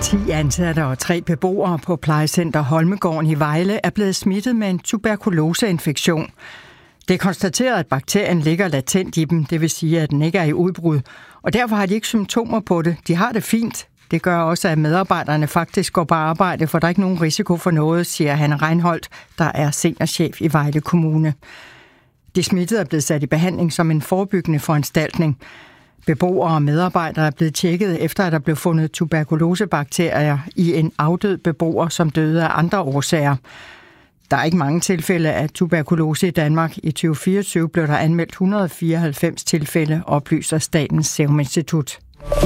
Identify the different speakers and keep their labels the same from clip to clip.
Speaker 1: 10 ansatte og 3 beboere på plejecenter Holmegården i Vejle er blevet smittet med en tuberkuloseinfektion. Det er konstateret, at bakterien ligger latent i dem, det vil sige, at den ikke er i udbrud. Og derfor har de ikke symptomer på det. De har det fint. Det gør også, at medarbejderne faktisk går på arbejde, for der er ikke nogen risiko for noget, siger Hanne Reinholdt, der er seniorchef i Vejle Kommune. De smittede er blevet sat i behandling som en forebyggende foranstaltning. Beboere og medarbejdere er blevet tjekket efter, at der blev fundet tuberkulosebakterier i en afdød beboer, som døde af andre årsager. Der er ikke mange tilfælde af tuberkulose i Danmark. I 2024 blev der anmeldt 194 tilfælde, oplyser Statens Serum Institut.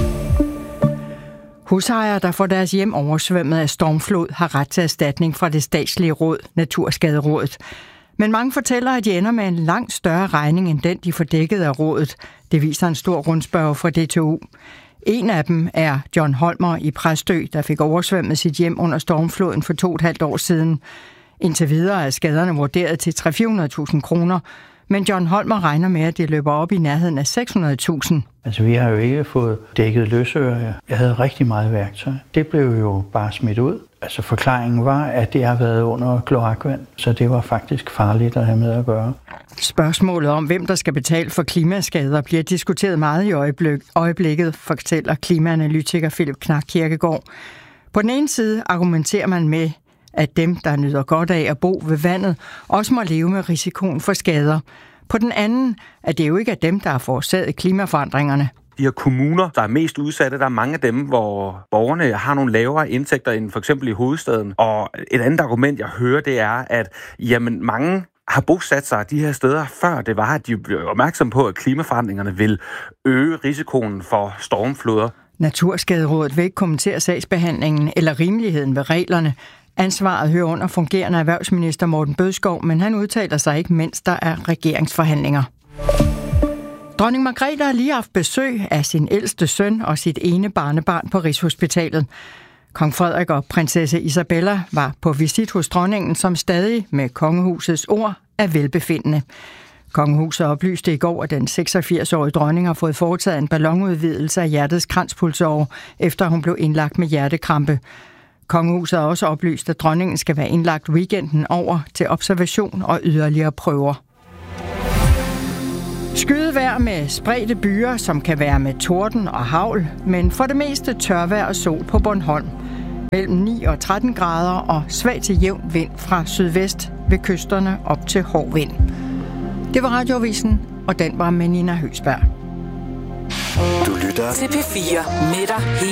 Speaker 1: Husejere, der får deres hjem oversvømmet af stormflod, har ret til erstatning fra det statslige råd, Naturskaderådet. Men mange fortæller, at de ender med en langt større regning end den, de får dækket af rådet. Det viser en stor rundspørge fra DTU. En af dem er John Holmer i Præstø, der fik oversvømmet sit hjem under stormfloden for 2,5 år siden. Indtil videre er skaderne vurderet til 300-400.000 kroner, men John Holmer regner med, at det løber op i nærheden af 600.000.
Speaker 2: Altså, vi har jo ikke fået dækket løsøre. Jeg havde rigtig meget værktøj. Det blev jo bare smidt ud. Altså, forklaringen var, at det har været under kloakvand, så det var faktisk farligt at have med at gøre.
Speaker 1: Spørgsmålet om, hvem der skal betale for klimaskader, bliver diskuteret meget i øjeblikket, fortæller klimaanalytiker Philip Knak Kirkegaard. På den ene side argumenterer man med, at dem, der nyder godt af at bo ved vandet, også må leve med risikoen for skader. På den anden, at det jo ikke er dem, der har forårsaget klimaforandringerne.
Speaker 3: De her kommuner, der er mest udsatte, der er mange af dem, hvor borgerne har nogle lavere indtægter end for eksempel i hovedstaden. Og et andet argument, jeg hører, det er, at jamen, mange har bosat sig de her steder, før det var, at de blev opmærksom på, at klimaforandringerne vil øge risikoen for stormfloder.
Speaker 1: Naturskaderådet vil ikke kommentere sagsbehandlingen eller rimeligheden ved reglerne. Ansvaret hører under fungerende erhvervsminister Morten Bødskov, men han udtaler sig ikke, mens der er regeringsforhandlinger. Dronning Margrethe har lige haft besøg af sin ældste søn og sit ene barnebarn på Rigshospitalet. Kong Frederik og prinsesse Isabella var på visit hos dronningen, som stadig med kongehusets ord er velbefindende. Kongehuset oplyste i går, at den 86-årige dronning har fået foretaget en ballonudvidelse af hjertets kranspulsåre, efter hun blev indlagt med hjertekrampe. Kongehuset har også oplyst, at dronningen skal være indlagt weekenden over til observation og yderligere prøver. Skydevejr med spredte byer, som kan være med torden og hagl, men for det meste tørvejr og sol på Bornholm. Mellem 9 og 13 grader og svag til jævn vind fra sydvest ved kysterne op til hård vind. Det var Radioavisen, og den var med Nina Høgsberg.
Speaker 4: Du lytter til P4 med dig.